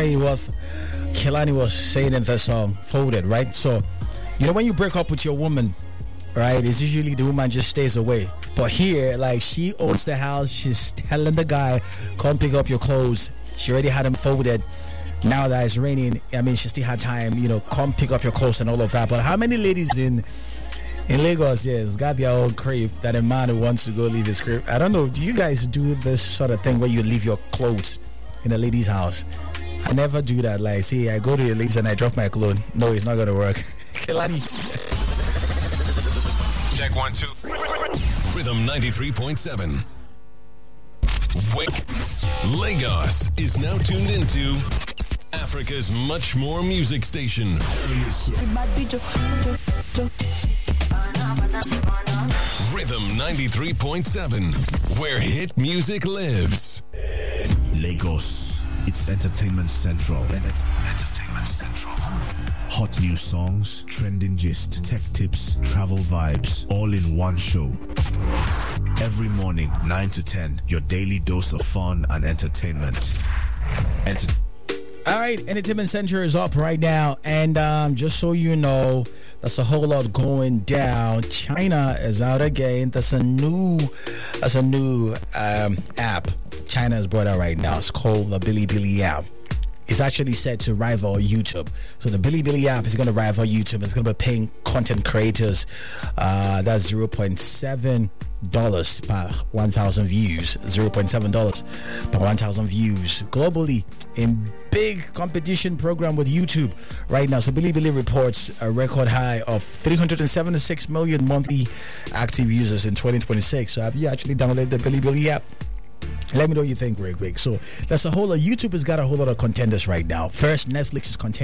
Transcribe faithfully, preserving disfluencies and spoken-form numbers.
portray what Kehlani was saying in the song, Folded, right? So, you know, when you break up with your woman, right, it's usually the woman just stays away. But here, like, she owns the house. She's telling the guy, come pick up your clothes. She already had them folded. Now that it's raining, I mean, she still had time, you know, come pick up your clothes and all of that. But how many ladies in in Lagos, yes, got their own crib that a man who wants to go leave his crib? I don't know, do you guys do this sort of thing where you leave your clothes in a lady's house? I never do that. Like, see, I go to a lady's and I drop my clothes. No, it's not going to work. Kehlani. Check one, two. Rhythm ninety-three point seven. Wake. Lagos is now tuned into Africa's much more music station. Rhythm ninety-three point seven, where hit music lives. Lagos, it's Entertainment Central. Entertainment Central. Hot new songs, trending gist, tech tips, travel vibes, all in one show. Every morning, nine to ten, your daily dose of fun and entertainment. Enter- All right, Entertainment Center is up right now, and um, just so you know, that's a whole lot going down. China is out again. That's a new, that's a new um, app China has brought out right now. It's called the Bilibili app. It's actually set to rival YouTube. So the Bilibili app is going to rival YouTube. It's going to be paying content creators. Uh, that's zero point seven dollars per one thousand views. zero point seven dollars per one thousand views globally in big competition program with YouTube right now. So Bilibili reports a record high of three hundred seventy-six million monthly active users in twenty twenty-six. So have you actually downloaded the Bilibili app? Let me know what you think real quick. So that's a whole lot. YouTube has got a whole lot of contenders right now. First, Netflix is contending.